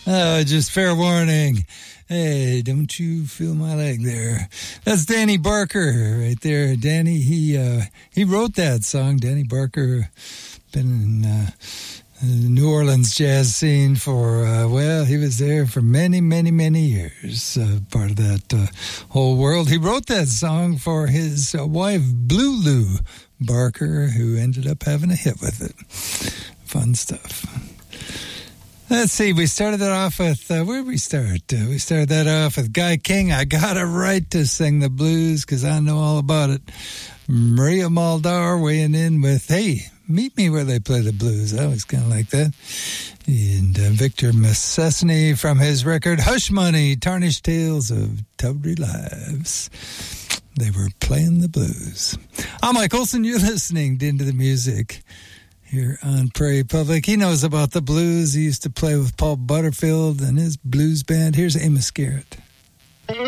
Just fair warning. Hey, don't you feel my leg there? That's Danny Barker right there. Danny, he wrote that song. Danny Barker, been in the New Orleans jazz scene for, he was there for many, many, many years. Part of that whole world. He wrote that song for his wife, Blue Lou Barker, who ended up having a hit with it. Fun stuff. Let's see, we started that off with, where did we start? We started that off with Guy King. I got a right to sing the blues because I know all about it. Maria Muldaur weighing in with, hey, meet me where they play the blues. I always kind of like that. And Victor Messesny from his record, Hush Money, Tarnished Tales of Tawdry Lives. They were playing the blues. I'm Mike Olson. You're listening to Into the Music here on Prairie Public. He knows about the blues. He used to play with Paul Butterfield and his blues band. Here's Amos Garrett.